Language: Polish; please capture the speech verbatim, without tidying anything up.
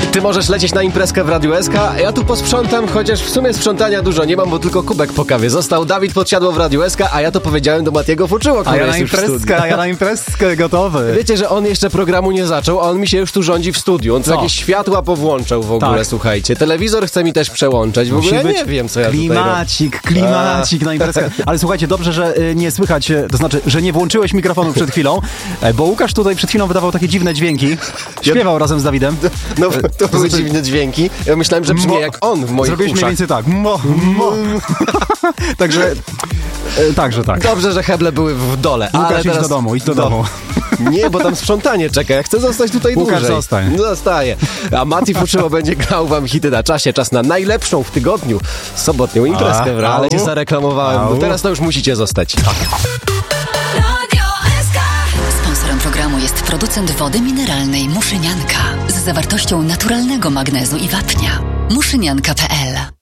Ty możesz lecieć na imprezkę w Radiu S K, a ja tu posprzątam, chociaż w sumie sprzątania dużo nie mam, bo tylko kubek po kawie został. Dawid Podsiadło w Radiu S K, a ja to powiedziałem do Matiego Fuczyło, który a ja jest na już w studiu. imprezkę, a ja na imprezkę gotowy. Wiecie, że on jeszcze programu nie zaczął, a on mi się już tu rządzi w studiu. On tu Co? jakieś światła powłączał w ogóle, Tak. słuchajcie. Telewizor chce mi też przełączać. W ogóle ja nie wiem, co ja tutaj robię. Klimacik, klimacik na imprezkę. Ale słuchajcie, dobrze, że y, nie słychać, y, to znaczy, że nie włączyłeś mikrofonu przed chwilą, e, bo Łukasz tutaj przed chwilą wydawał takie dziwne dźwięki. Śpiewał razem z Dawidem. No, to były dziwne dźwięki. Ja myślałem, że brzmi Mo- jak on w moich Zrobiłeś mniej uszach. więcej tak. Mo, mo. Także, e, także tak. Dobrze, że heble były w dole. Łukasz, ale idź teraz... do domu, idź do domu. Nie, bo tam sprzątanie czeka. Ja chcę zostać tutaj Łukasz, dłużej. zostań. Zostaje. A Mati Fuczyło będzie grał wam hity na czasie. Czas na najlepszą w tygodniu sobotnią imprezkę. A, Ale au. cię zareklamowałem. Au. Bo teraz to już musicie zostać. Sponsorem programu jest producent wody mineralnej Muszynianka z zawartością naturalnego magnezu i wapnia. muszynianka kropka p l